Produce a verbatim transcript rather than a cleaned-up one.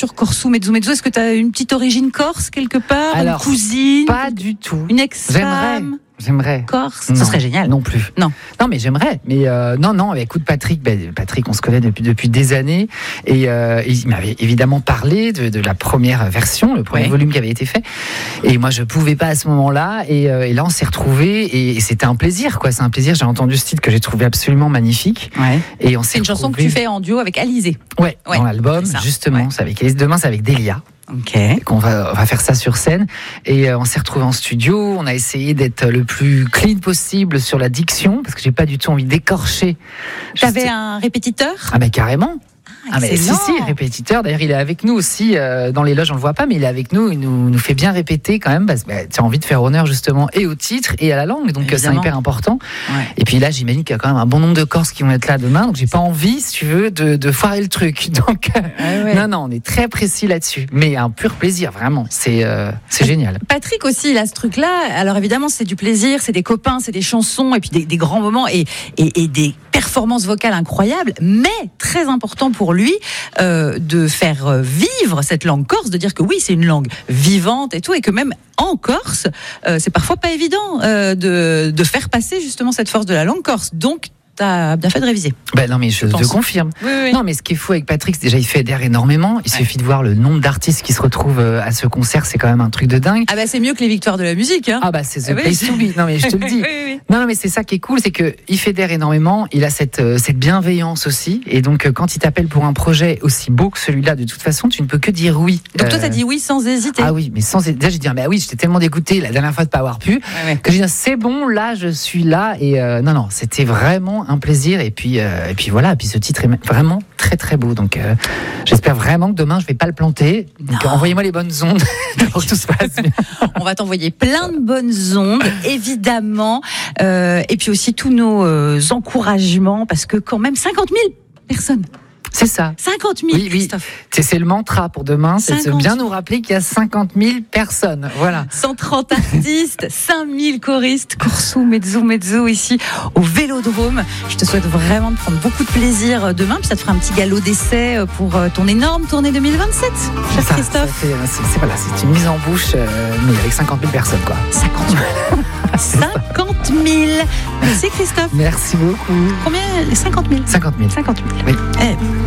sur Corso Mezzo Mezzo. Est-ce que tu as une petite origine corse quelque part? Alors, une cousine? Pas du tout. Une ex-femme? J'aimerais. J'aimerais. Corse, non, ce serait génial. Non plus. Non. Non, mais j'aimerais. Mais euh, non, non. Écoute, Patrick, ben, Patrick, on se connaît depuis depuis des années, et euh, il m'avait évidemment parlé de, de la première version, le premier ouais. volume qui avait été fait. Et moi, je pouvais pas à ce moment-là. Et, euh, et là, on s'est retrouvés, et, et c'était un plaisir, quoi. C'est un plaisir. J'ai entendu ce titre que j'ai trouvé absolument magnifique. Ouais. Et on s'est C'est une retrouvés... chanson que tu fais en duo avec Alizé. Ouais. Ouais, dans l'album, c'est justement. Ouais. C'est avec Alice. Demain, c'est avec Delia. Ok. Qu'on va, on va faire ça sur scène, et euh, on s'est retrouvés en studio. On a essayé d'être le plus clean possible sur la diction, parce que j'ai pas du tout envie d'écorcher. T'avais Juste... un répétiteur? Ah mais carrément. Ah mais si, excellent. si, répétiteur. D'ailleurs, il est avec nous aussi euh, dans les loges. On le voit pas, mais il est avec nous. Il nous, nous fait bien répéter quand même, parce que bah, tu as envie de faire honneur justement et au titre et à la langue. Donc euh, c'est hyper important. Ouais. Et puis là, j'imagine qu'il y a quand même un bon nombre de Corses qui vont être là demain. Donc j'ai pas envie, si tu veux, de, de foirer le truc. Donc euh, ouais, ouais. non, non, on est très précis là-dessus. Mais un pur plaisir, vraiment. C'est, euh, c'est génial. Patrick aussi, il a ce truc-là. Alors évidemment, c'est du plaisir, c'est des copains, c'est des chansons, et puis des, des grands moments et, et, et des performances vocales incroyables. Mais très important pour lui. Euh, de faire vivre cette langue corse, de dire que oui, c'est une langue vivante et tout, et que même en Corse, euh, c'est parfois pas évident euh, de, de faire passer justement cette force de la langue corse. Donc, t'as bien fait de réviser. Ben non, mais je, je te confirme. Oui, oui. Non, mais ce qui est fou avec Patrick, c'est déjà, il fédère énormément. Il ouais. suffit de voir le nombre d'artistes qui se retrouvent à ce concert, c'est quand même un truc de dingue. Ah bah c'est mieux que les victoires de la musique. Hein. Ah bah c'est the ah place oui. to be. Non mais je te le dis. oui, oui. Non, non mais c'est ça qui est cool, c'est que il fédère énormément. Il a cette cette bienveillance aussi. Et donc quand il t'appelle pour un projet aussi beau que celui-là, de toute façon, tu ne peux que dire oui. Donc euh... toi, t'as dit oui sans hésiter. Ah oui, mais sans hésiter. Déjà j'ai dit ah, bah oui, j'étais tellement dégoûté la dernière fois de pas avoir pu ouais, ouais. que j'ai dit c'est bon, là je suis là. Et euh, non non, c'était vraiment un plaisir. Et puis Euh, et puis voilà, et puis ce titre est vraiment très très beau, donc euh, j'espère vraiment que demain je vais pas le planter. Donc non. envoyez-moi les bonnes ondes pour que tout se passe bien. On va t'envoyer plein de bonnes ondes, évidemment, euh, et puis aussi tous nos euh, encouragements, parce que quand même cinquante mille personnes. C'est ça. cinquante mille, oui, oui. C'est, c'est le mantra pour demain, c'est de bien nous rappeler qu'il y a cinquante mille personnes. Voilà. cent trente artistes, cinq mille choristes, Corso Mezzo Mezzo ici au Vélodrome. Je te souhaite vraiment de prendre beaucoup de plaisir demain, puis ça te fera un petit galop d'essai pour ton énorme tournée deux mille vingt-sept, cher ça, Christophe. Ça fait, c'est, c'est, voilà, c'est une mise en bouche, euh, mais avec cinquante mille personnes, quoi. cinquante mille. cinquante mille. Merci Christophe. Merci beaucoup. Combien? cinquante mille. cinquante mille. cinquante mille. Oui. Eh.